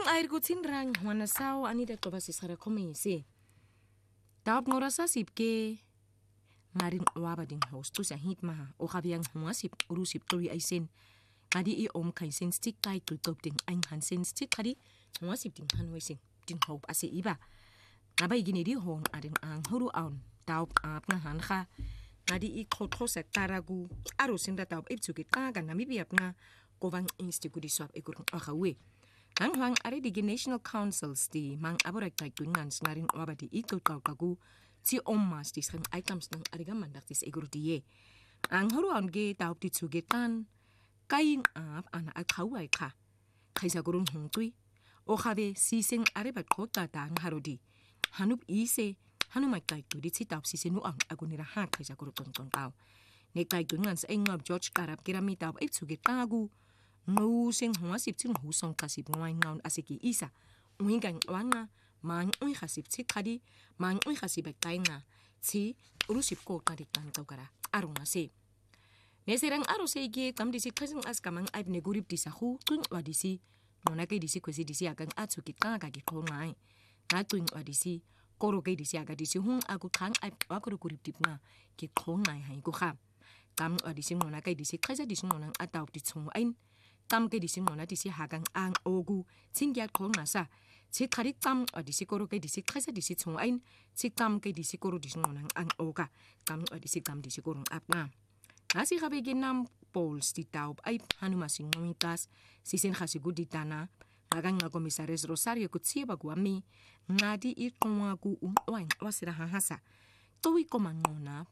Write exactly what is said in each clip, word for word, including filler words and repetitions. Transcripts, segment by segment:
air kutin rang wana sao ani da toba sisara komisi. Taop ngorasa sipke ngarin waba ding host tu sa hit maha o kabiang humasip urusip tui aisen. Kadi i om kaisen stick kai tutop ding ang hansen stick kadi humasip ding hanwesing ding hope ase iba. Nabay gini di hong ading ang huru aun taop ap nga hanka. Ngadi i kotro sa taragu arusin da taop ipsukit kagan namibiap nga kovang institut di swap ikurang akawe. Ang huang ari di National Councils di mang aborek tay kungan ngarin waba di ito tau kagu si ommas di sang items ng ariga mandak di sa iguro diye. Ang huruan ge taop di tsugetan kain ap ana at kaway ka. Kaysa gurung hungtui o kabe siseng aribat kota tang harodi. Hanup ise hanumay tay tu di si taop sise nuang agunirahan kaysa guru tontong tao. Nekay kungan sa ingab George Karab kirami taop ay tsugetan agu ngusing humasip ting husong kasip ngoy ngaun asiki isa uingang wanga mang ui kasip ti kadi mang ui kasip ay nga ti urusip ko kadikan tau kara arong nasi neserang aro sege kam disi kasing as kamang aib negurip disa hu tuing wadisi nona kay disi kwesi disi agang atsukit ka kagi ko ngay na tuing wadisi koro kay disi aga disi hung aku kang aib wakuro kurip dip nga ki ko ngay hay ko ka kam wadisi nona kay disi kaysa disi nonang ataw di tsung ain tam ke disi ngona disi hagang ang ogu tingyat ko ngasa si kari tam o disi koro ke disi kasa disi tsungain si tam ke disi koro disi ngona ang oga tam o disi tam disi koro ap nga nasi kabe ginam pols di taub ay hanumasing nomitas si sin khasigu di tana hagang nga komisares Rosario kutsie bagwami ngadi i konwagu um oang wasira hahasa towi komangona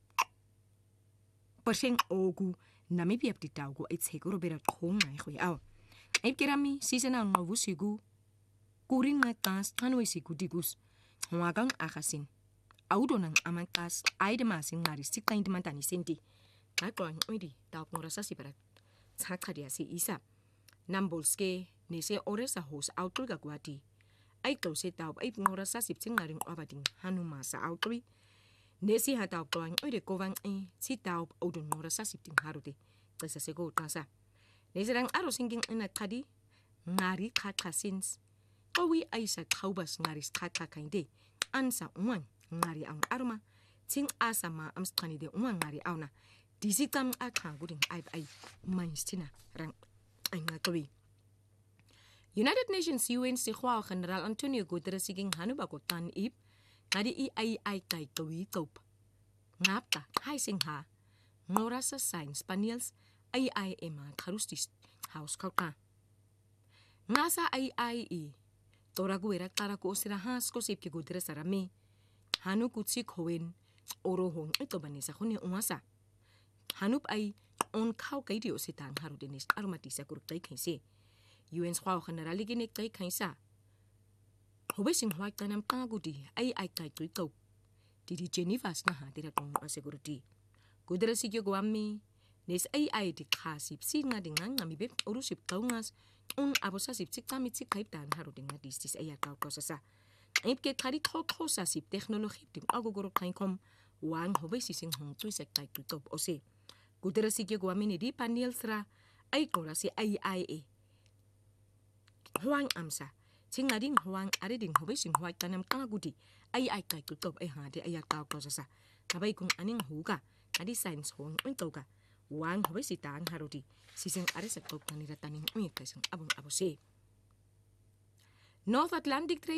perseng ogu nami biap di tau ko it's hekoro berat kong ngai khoi aw ip kirami sisena ngawu sigu kuring ngatas tanwe sigu digus huagang akasin audo nang amangkas aide masing ngari sikain dimantani senti kakloang oidi tau ngorasa si berat sakhadia si isa nambolske nese oresa hos autul gagwati ai klose tau ai ngorasa sipting ngaring abading hanuma sa autri nesi hatau kloang oide kovang e si tau audo ngorasa sipting harude kasa sego tasa neserang aro singing ina tadi ngari kakasins owi aisa kaubas ngari kaka kainde ansa umang ngari ang arma ting asama amstani de umang ngari auna disitam akha guding aib ai mainstina rang aingatwi United Nations U N si khwa General Antonio Guterres siging hanu bakotan ip ngadi i ai ai kai kawi kaup ngapta hai singha ngorasa science panels ai ai ema karustis house kauka ngasa ai ai i toragu era karaku osira has ko sip ki Guterres arame hanu kutsi khowen orohong ito banisa khoni umasa hanup ai on khau kai dio sitang haru denis aromatisa kurtai khaise U N khwa general ginek tai khaisa hobesing hwa tanam kagudi ai ai kai tui kau didi Geneva na ha dira tong asegurity Guterres sigyo gwami nes ai ai di khasip singa dingang ngami beb urusip kaungas un abosa sip sikami sik kaip dan haru dinga distis ai kau kosasa ip ke khari kho kho sa sip technology dim agogoro kainkom wang hobesi sing hong tui sek tai tu top ose Guterres sigyo gwami ni di panel sra ai korasi ai ai e huang amsa singading huang are ding hobesing huai tanam kagudi ai ai kai tu top ai ha de ai kau kosasa kabai kung aning huga adi science hong untoga wang hobesi tang harudi siseng are sa kau kanira taning umi kasang abong abose North Atlantic